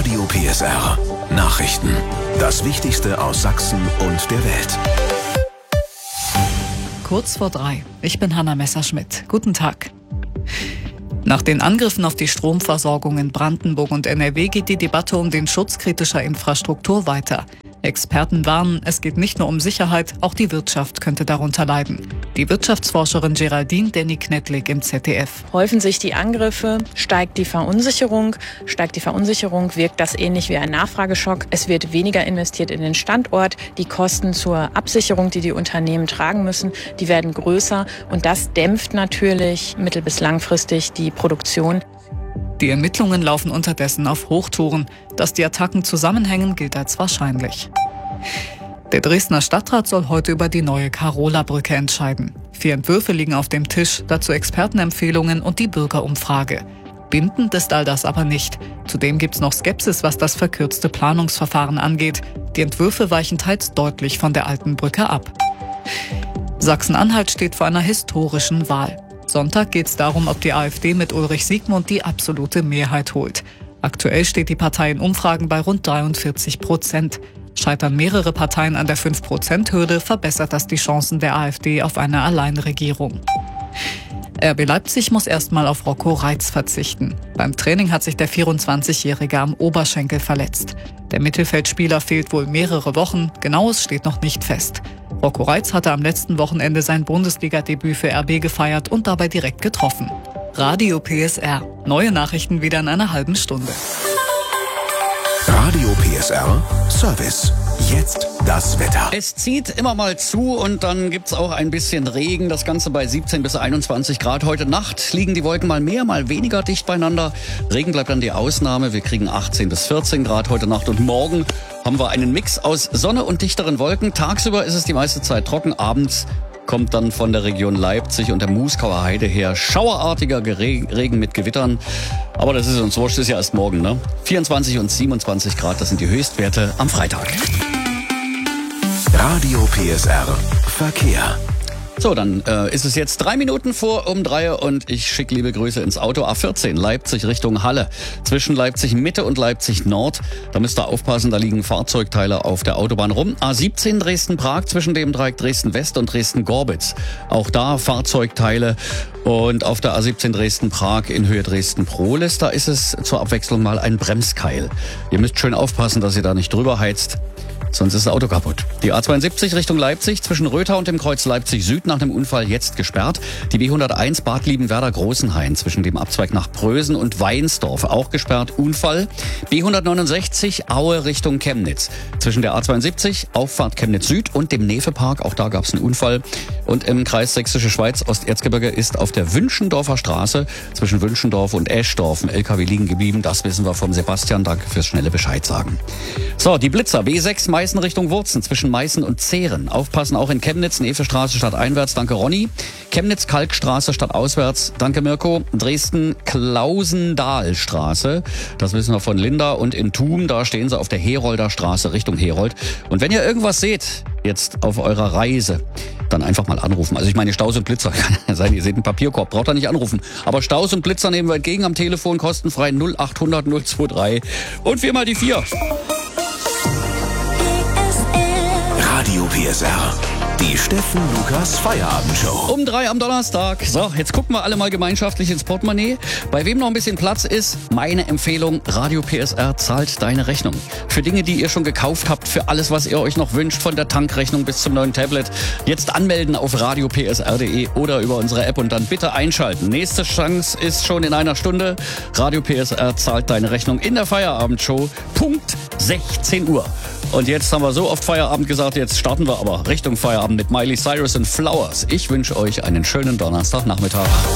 Radio PSR. Nachrichten. Das Wichtigste aus Sachsen und der Welt. Kurz vor 3. Ich bin Hanna Messerschmidt. Guten Tag. Nach den Angriffen auf die Stromversorgung in Brandenburg und NRW geht die Debatte um den Schutz kritischer Infrastruktur weiter. Experten warnen, es geht nicht nur um Sicherheit, auch die Wirtschaft könnte darunter leiden. Die Wirtschaftsforscherin Geraldine Denny-Knetlik im ZDF. Häufen sich die Angriffe, steigt die Verunsicherung. Wirkt das ähnlich wie ein Nachfrageschock. Es wird weniger investiert in den Standort. Die Kosten zur Absicherung, die Unternehmen tragen müssen, die werden größer. Und das dämpft natürlich mittel- bis langfristig die Produktion. Die Ermittlungen laufen unterdessen auf Hochtouren. Dass die Attacken zusammenhängen, gilt als wahrscheinlich. Der Dresdner Stadtrat soll heute über die neue Karola-Brücke entscheiden. 4 Entwürfe liegen auf dem Tisch, dazu Expertenempfehlungen und die Bürgerumfrage. Bindend ist all das aber nicht. Zudem gibt's noch Skepsis, was das verkürzte Planungsverfahren angeht. Die Entwürfe weichen teils deutlich von der alten Brücke ab. Sachsen-Anhalt steht vor einer historischen Wahl. Sonntag geht es darum, ob die AfD mit Ulrich Siegmund die absolute Mehrheit holt. Aktuell steht die Partei in Umfragen bei rund 43%. Scheitern mehrere Parteien an der 5%-Hürde, verbessert das die Chancen der AfD auf eine Alleinregierung. RB Leipzig muss erstmal auf Rocco Reitz verzichten. Beim Training hat sich der 24-Jährige am Oberschenkel verletzt. Der Mittelfeldspieler fehlt wohl mehrere Wochen, Genaues steht noch nicht fest. Rocco Reitz hatte am letzten Wochenende sein Bundesliga-Debüt für RB gefeiert und dabei direkt getroffen. Radio PSR. Neue Nachrichten wieder in einer halben Stunde. Radio PSR Service. Jetzt das Wetter. Es zieht immer mal zu und dann gibt's auch ein bisschen Regen. Das Ganze bei 17 bis 21 Grad. Heute Nacht liegen die Wolken mal mehr, mal weniger dicht beieinander. Regen bleibt dann die Ausnahme. Wir kriegen 18 bis 14 Grad heute Nacht und morgen haben wir einen Mix aus Sonne und dichteren Wolken. Tagsüber ist es die meiste Zeit trocken. Abends kommt dann von der Region Leipzig und der Muskauer Heide her schauerartiger Regen mit Gewittern. Aber das ist uns wurscht, ist ja erst morgen, ne? 24 und 27 Grad, das sind die Höchstwerte am Freitag. Radio PSR Verkehr. So, dann ist es jetzt 3 Minuten vor um 3 und ich schicke liebe Grüße ins Auto. A14 Leipzig Richtung Halle. Zwischen Leipzig Mitte und Leipzig Nord. Da müsst ihr aufpassen, da liegen Fahrzeugteile auf der Autobahn rum. A17 Dresden-Prag zwischen dem Dreieck Dresden-West und Dresden-Gorbitz. Auch da Fahrzeugteile. Und auf der A17 Dresden-Prag in Höhe Dresden-Prohlis, da ist es zur Abwechslung mal ein Bremskeil. Ihr müsst schön aufpassen, dass ihr da nicht drüber heizt. Sonst ist das Auto kaputt. Die A72 Richtung Leipzig zwischen Rötha und dem Kreuz Leipzig Süd nach dem Unfall jetzt gesperrt. Die B101 Bad Liebenwerda-Großenhain zwischen dem Abzweig nach Prösen und Weinsdorf auch gesperrt. Unfall. B169 Aue Richtung Chemnitz. Zwischen der A72 Auffahrt Chemnitz Süd und dem Nefepark. Auch da gab es einen Unfall. Und im Kreis Sächsische Schweiz Osterzgebirge ist auf der Wünschendorfer Straße zwischen Wünschendorf und Eschdorf ein LKW liegen geblieben. Das wissen wir vom Sebastian. Danke fürs schnelle Bescheid sagen. So, die Blitzer. B6 Meißen Richtung Wurzen zwischen Meißen und Zehren. Aufpassen auch in Chemnitz, Nefestraße stadteinwärts, danke Ronny. Chemnitz Kalkstraße stadtauswärts, danke Mirko. Dresden Klausendahlstraße, das wissen wir von Linda. Und in Thum, da stehen sie auf der Herolder Straße Richtung Herold. Und wenn ihr irgendwas seht, jetzt auf eurer Reise, dann einfach mal anrufen. Also ich meine Staus und Blitzer, kann ja sein, ihr seht einen Papierkorb, braucht ihr nicht anrufen. Aber Staus und Blitzer nehmen wir entgegen am Telefon, kostenfrei 0800 023 und 4 mal die 4. Radio PSR. Die Steffen Lukas Feierabendshow. Um 3 am Donnerstag. So, jetzt gucken wir alle mal gemeinschaftlich ins Portemonnaie. Bei wem noch ein bisschen Platz ist, meine Empfehlung, Radio PSR zahlt deine Rechnung. Für Dinge, die ihr schon gekauft habt, für alles, was ihr euch noch wünscht, von der Tankrechnung bis zum neuen Tablet. Jetzt anmelden auf radiopsr.de oder über unsere App und dann bitte einschalten. Nächste Chance ist schon in einer Stunde. Radio PSR zahlt deine Rechnung in der Feierabendshow. Punkt 16 Uhr. Und jetzt haben wir so oft Feierabend gesagt, jetzt starten wir aber Richtung Feierabend mit Miley Cyrus und Flowers. Ich wünsche euch einen schönen Donnerstagnachmittag.